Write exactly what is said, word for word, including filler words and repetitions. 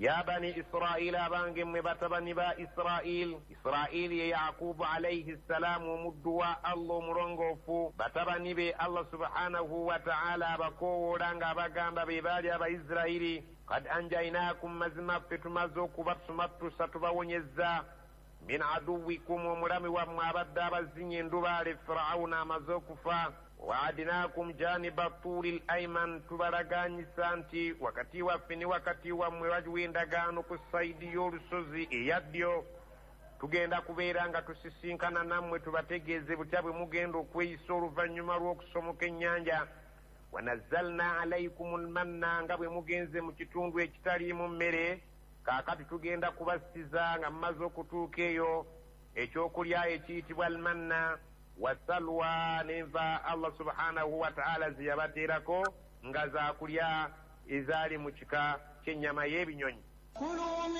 ya bani Israil abange mwe batabani ba Israil. Israil ye Yaqubu alayhi salam omudduwa Allah omulongoofu. Batabani be Allah subhanahu wa ta'ala abakoowoola nga abagamba be baali Abaisirairi, kad anjaynakum mazima ffe tumaze okubatumatusa tubawonyezza min aduwikum omulami wammwe abadde abazinye endubaale Firawuna amaze okufa. waadinakum janiba turi al-ayman tubaraganyisa nti wakati waffe ne wakati wammwe waliwo endagaano ku saidi y'olusozi eyaddyo. tugenda kubeera nga tusisinkana nammwe tubategeeze butya bwe mugenda okweyisa oluvannyuma lw'okusomoka ennyanja. wanazzalna alaykum almanna nga bwe mugenze mu kitundu ekitaliimu mmere. kaakati tugenda kubasiza nga mumaze okutuuka eyo ekyokulya ekiyitibwa almanna wasalwa nenva Allah subhanahu wa ta'ala ziyabateerako nga zaakulya ezaali mu kika ky'ennyama y'ebinyonyi.